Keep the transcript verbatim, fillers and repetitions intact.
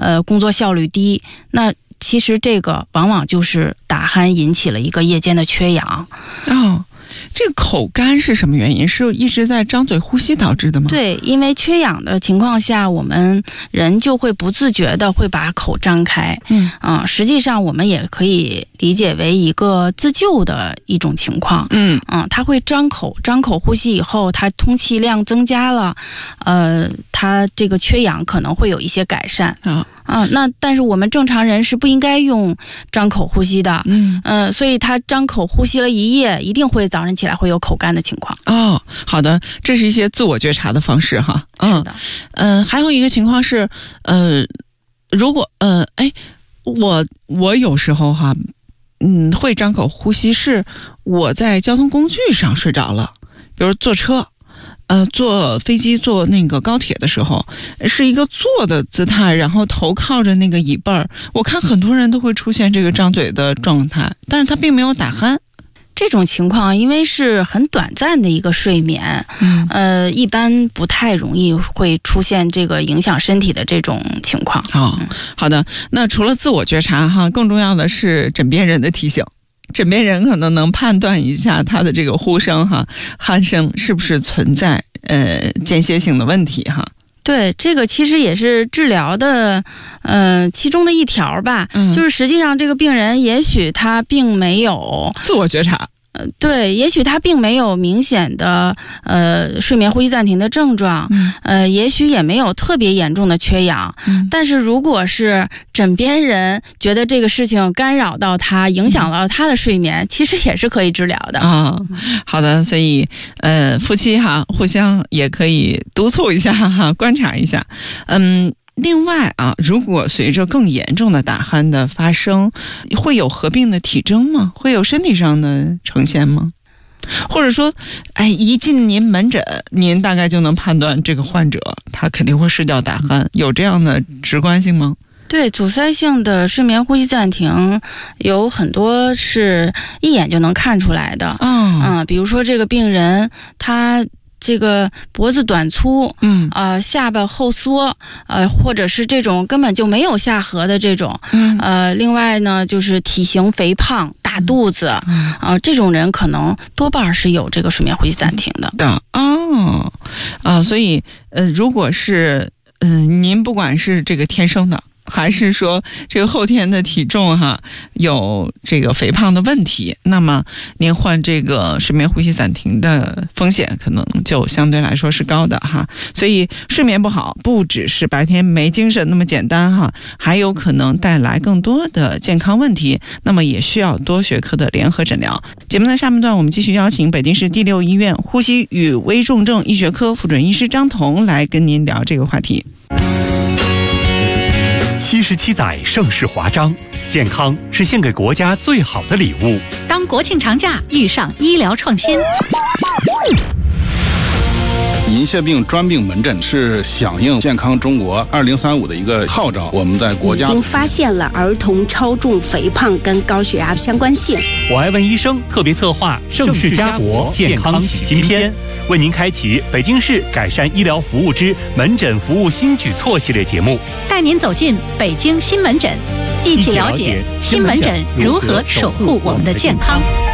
呃工作效率低，那其实这个往往就是打鼾引起了一个夜间的缺氧。 哦，这个口干是什么原因？是一直在张嘴呼吸导致的吗？ 对，因为缺氧的情况下，我们人就会不自觉的会把口张开。嗯啊，实际上我们也可以理解为一个自救的一种情况。嗯啊，它会张口，张口呼吸以后，它通气量增加了，呃，它这个缺氧可能会有一些改善。啊。啊，那但是我们正常人是不应该用张口呼吸的，嗯，呃，所以他张口呼吸了一夜，一定会早上起来会有口干的情况。 哦，好的，这是一些自我觉察的方式哈。嗯，是的，嗯、呃，还有一个情况是，呃，如果呃，哎，我我有时候哈，嗯，会张口呼吸，是我在交通工具上睡着了，比如坐车。呃，坐飞机、坐那个高铁的时候，是一个坐的姿态，然后头靠着那个椅背儿。我看很多人都会出现这个张嘴的状态，但是他并没有打鼾。 这种情况因为是很短暂的一个睡眠，嗯，呃，一般不太容易会出现这个影响身体的这种情况。 哦，好的。那除了自我觉察哈，更重要的是枕边人的提醒。枕边人可能能判断一下他的这个呼声哈、鼾声是不是存在呃间歇性的问题哈。 对，这个其实也是治疗的，呃，其中的一条吧。嗯，就是实际上这个病人也许他并没有自我觉察。 呃，对，也许他并没有明显的呃睡眠呼吸暂停的症状，嗯、呃，也许也没有特别严重的缺氧，嗯、但是如果是枕边人觉得这个事情干扰到他，影响到他的睡眠，嗯、其实也是可以治疗的啊。好的，所以呃，夫妻哈互相也可以督促一下哈，观察一下，嗯。另外啊，如果随着更严重的打鼾的发生，会有合并的体征吗？会有身体上的呈现吗？或者说，哎，一进您门诊，您大概就能判断这个患者他肯定会睡觉打鼾，有这样的直观性吗？ 对，阻塞性的睡眠呼吸暂停有很多是一眼就能看出来的。嗯、哦呃、比如说这个病人他这个脖子短粗，嗯，呃，下巴后缩，呃，或者是这种根本就没有下颌的这种，嗯，呃，另外呢，就是体型肥胖、大肚子，啊、嗯呃，这种人可能多半是有这个睡眠呼吸暂停的。 的哦，啊、呃，所以呃，如果是嗯、呃，您不管是这个天生的，还是说这个后天的体重哈有这个肥胖的问题，那么您患这个睡眠呼吸暂停的风险可能就相对来说是高的哈。所以睡眠不好不只是白天没精神那么简单哈，还有可能带来更多的健康问题，那么也需要多学科的联合诊疗。节目的下半段我们继续邀请北京市第六医院呼吸与危重症医学科副准医师张彤来跟您聊这个话题。 七十七载盛世华章，健康是献给国家最好的礼物。 当国庆长假遇上医疗创新， 银屑病专病门诊是响应健康中国二零三五的一个号召，我们在国家已经发现了儿童超重肥胖跟高血压的相关性。 我爱问医生特别策划盛世家国健康喜新篇，为您开启北京市改善医疗服务之门诊服务新举措系列节目， 带您走进北京新门诊，一起了解新门诊如何守护我们的健康。